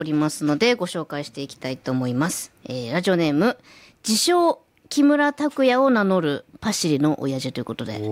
おりますのでご紹介していきたいと思います。ラジオネーム自称木村拓哉を名乗るパシリの親父ということで、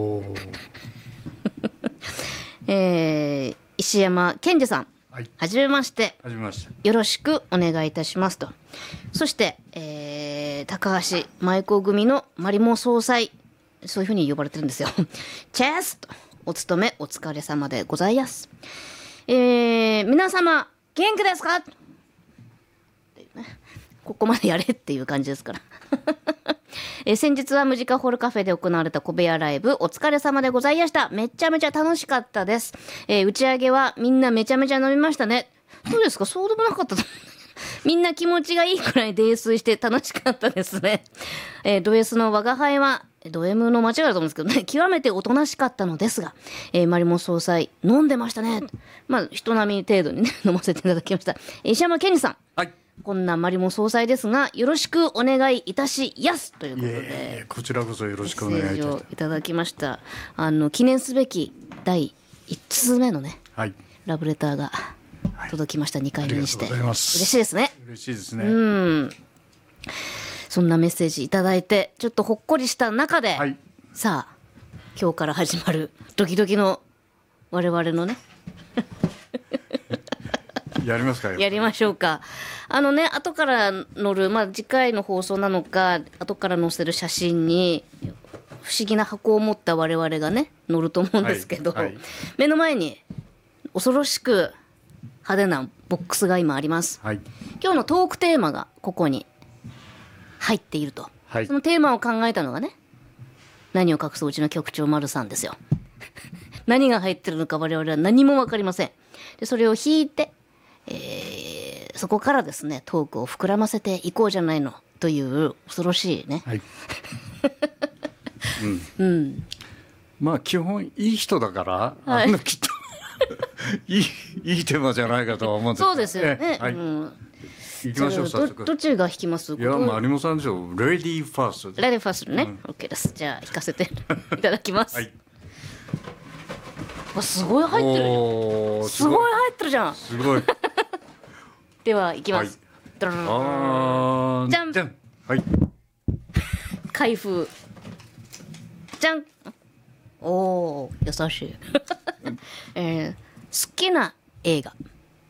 石山健二さん、 はい、 はじめまして。 はじめまして。 よろしくお願いいたしますと。そして、高橋舞子組のマリモ総裁、そういうふうに呼ばれてるんですよ。チェスとお勤めお疲れ様でございます。皆様元気ですかっていうね、ここまでやれっていう感じですから先日はムジカホールカフェで行われた小部屋ライブお疲れ様でございました。めちゃめちゃ楽しかったです。打ち上げはみんなめちゃめちゃ飲みましたね。そうですか、そうでもなかったとみんな気持ちがいいくらい泥酔して楽しかったですね。ド S の我が輩はド M の間違いだと思うんですけどね、極めておとなしかったのですが、マリモ総裁飲んでましたね。まあ人並み程度にね飲ませていただきました。石山健二さん、 はい、 こんなマリモ総裁ですがよろしくお願いいたしやすということで、 こちらこそよろしくお願いいたします。 いただきました。記念すべき第1通目のね、 はい、 ラブレターが届きました。2回目にして、 ありがとうございます。 嬉しいですね。 嬉しいですね。 そんなメッセージいただいてちょっとほっこりした中で、 はい、 さあ今日から始まるドキドキの我々のねやりますか。 やりましょうか。後から載る、次回の放送なのか後から載せる写真に不思議な箱を持った我々がね載ると思うんですけど、目の前に恐ろしく派手なボックスが今あります。今日のトークテーマがここに入っていると、そのテーマを考えたのがね、何を隠すうちの局長丸さんですよ何が入ってるのか我々は何も分かりません。でそれを引いて、そこからですねトークを膨らませていこうじゃないのという恐ろしいね、 まあ基本いい人だから、きっといいテーマじゃないかとは思うんですけど。 そうですよね。 行きましょう。早速。 どっちが弾きます？ いや、マリモさんでしょ。レディーファースト。 レディーファーストね。OK です。じゃあ弾かせていただきます。すごい入ってる。すごい入ってるじゃん。 すごい。 では行きます。じゃん。 はい。 開封。じゃん。おお、優しい。好きな映画。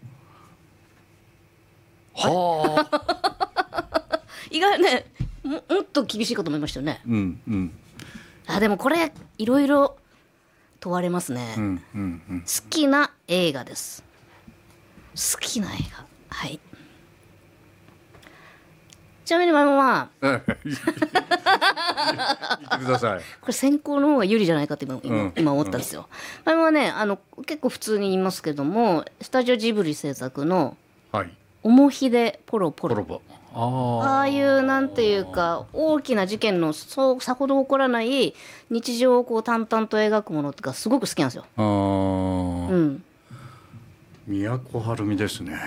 意外ね、もっと厳しいかと思いましたよね。でもこれいろいろ問われますね。好きな映画です。好きな映画、はい。ちなみにママは言ってください。 これ先行の方が有利じゃないかって今思ったんですよ。ママはね結構普通に言いますけども、スタジオジブリ制作のおもひでポロポロ、ああいうなんていうか大きな事件のさほど起こらない日常をこう淡々と描くものとかすごく好きなんですよ。 都はるみですね。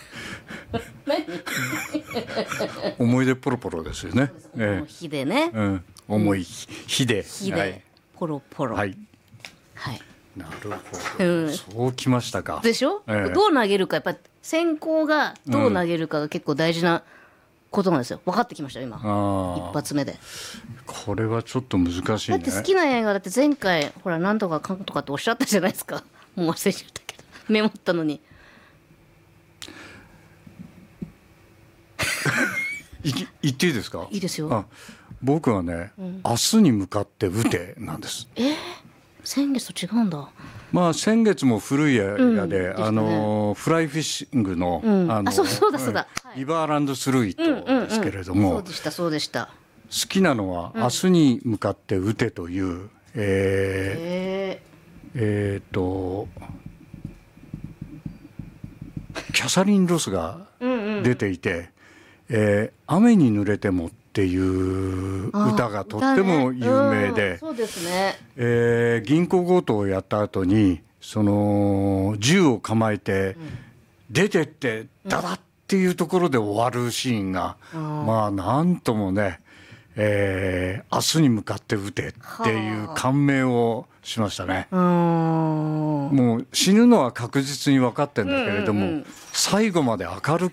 思い出ポロポロですよね。 思いひでね。 思いひで。 ポロポロ。はい。 なるほど。そうきましたか。 でしょ。どう投げるか、やっぱり先行がどう投げるかが結構大事なことなんですよ。分かってきました今。一発目で。 これはちょっと難しいね。 だって好きな映画だって前回ほら何とかかんとかっておっしゃったじゃないですか。もう忘れちゃったけどメモったのに。 言っていいですか？ いいですよ。 僕はね、明日に向かって撃てなんです。 先月と違うんだ。 まあ先月も古い映画で、フライフィッシングの、 そうだ、 リバーランドスルイットですけれども、 そうでした。 好きなのは明日に向かって撃てという、キャサリン・ロスが出ていて、雨に濡れてもっていう歌がとっても有名で、銀行強盗をやった後にその銃を構えて出てってダダっていうところで終わるシーンが、まあなんともね、 明日に向かって撃てっていう感銘をしましたね。もう死ぬのは確実に分かってんだけれども、最後まで明る